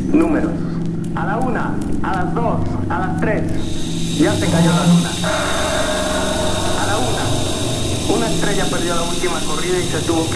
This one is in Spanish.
Números. A la 1, a las 2, a las 3. Ya se cayó la luna. A la 1. Una estrella perdió la última corrida y se tuvo que